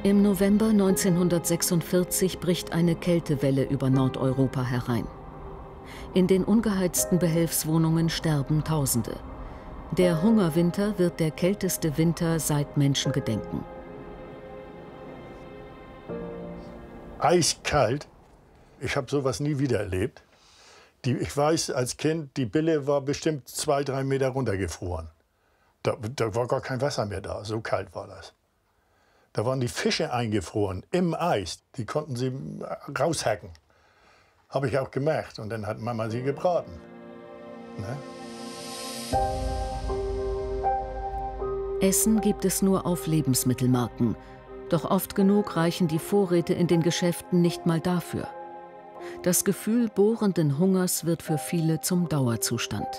Im November 1946 bricht eine Kältewelle über Nordeuropa herein. In den ungeheizten Behelfswohnungen sterben Tausende. Der Hungerwinter wird der kälteste Winter seit Menschengedenken. Eiskalt. Ich habe sowas nie wieder erlebt. Ich weiß, als Kind, die Bille war bestimmt 2–3 Meter runtergefroren. Da war gar kein Wasser mehr da, so kalt war das. Da waren die Fische eingefroren im Eis. Die konnten sie raushacken. Habe ich auch gemacht. Und dann hat Mama sie gebraten. Ne? Essen gibt es nur auf Lebensmittelmarken. Doch oft genug reichen die Vorräte in den Geschäften nicht mal dafür. Das Gefühl bohrenden Hungers wird für viele zum Dauerzustand.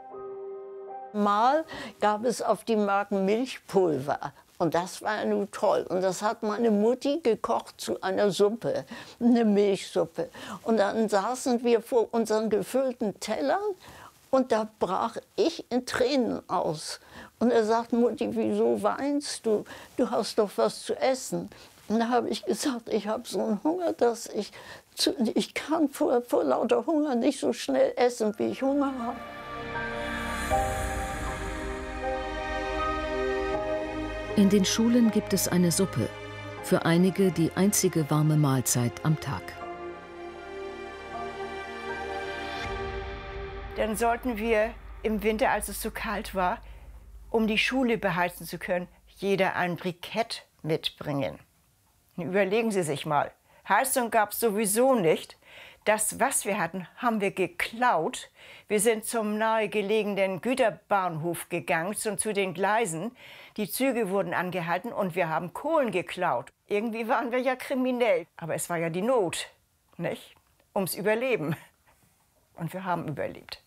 Mal gab es auf die Marken Milchpulver. Und das war nun toll. Und das hat meine Mutti gekocht zu einer Suppe, eine Milchsuppe. Und dann saßen wir vor unseren gefüllten Tellern und da brach ich in Tränen aus. Und er sagt, Mutti, wieso weinst du? Du hast doch was zu essen. Und da habe ich gesagt, ich habe so einen Hunger, dass ich kann vor lauter Hunger nicht so schnell essen, wie ich Hunger habe. In den Schulen gibt es eine Suppe, für einige die einzige warme Mahlzeit am Tag. Dann sollten wir im Winter, als es so kalt war, um die Schule beheizen zu können, jeder ein Brikett mitbringen. Überlegen Sie sich mal, Heizung gab es sowieso nicht. Das, was wir hatten, haben wir geklaut. Wir sind zum nahegelegenen Güterbahnhof gegangen, zu den Gleisen. Die Züge wurden angehalten und wir haben Kohlen geklaut. Irgendwie waren wir ja kriminell. Aber es war ja die Not, nicht? Ums Überleben. Und wir haben überlebt.